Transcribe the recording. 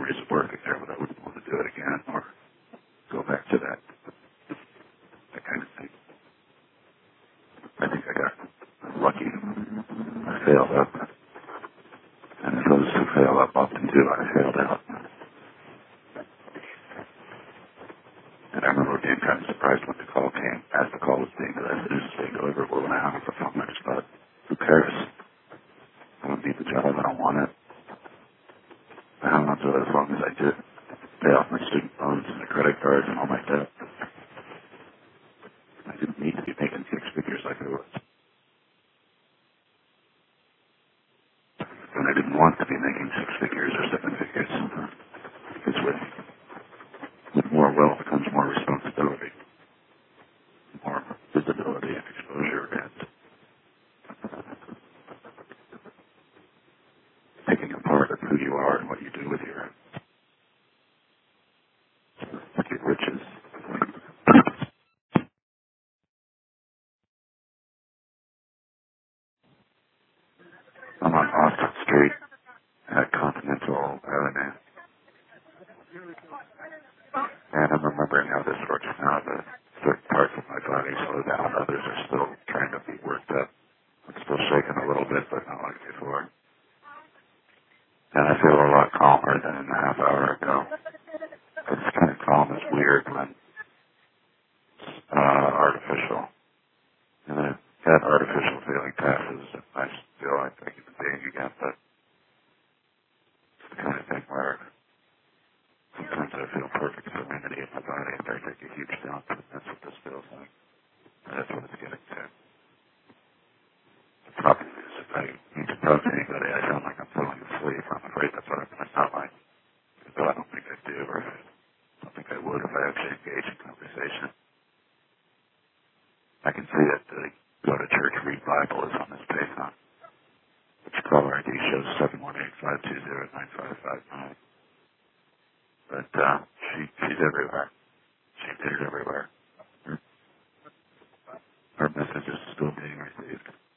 memories of working there, but I wouldn't want to do it again or go back to that kind of thing. I think I got lucky. I failed up, and those who fail up often do. I failed out. And I remember being kind of surprised when the call came, as the call was being delivered. When I hung up the phone, I just thought, who cares? I don't need the job. I don't want it. I hung on to it as long as I did. Pay off my student loans and the credit cards and all my debt. I didn't need to be making six figures like I was. And I didn't want to be making six figures or seven figures. Because with more wealth comes more responsibility, more visibility and exposure, and taking a part of who you are and what you do with your riches. I'm on Austin Street at Continental Avenue, and I'm remembering how this works now. That certain parts of my body slow down, others are still trying to be worked up. I'm still shaking a little bit, but not like before. And I feel a lot calmer than a half hour ago. This kind of calm is weird when it's artificial. And then that artificial feeling passes, and I feel like a human being again, but it's the kind of thing where sometimes I feel perfect serenity in my body after I take a huge dump, and that's what this feels like. And that's what it's getting to. The problem is, if I need to talk to anybody, I sound like I'm falling asleep. I'm afraid that's what I'm going to sound like. But I don't think I do, or I don't think I would if I actually engage in conversation. I can see that the Go to Church Read Bible is on this page now, which caller ID shows 718-520-9559. But she's everywhere. She appears everywhere. Her message is still being received.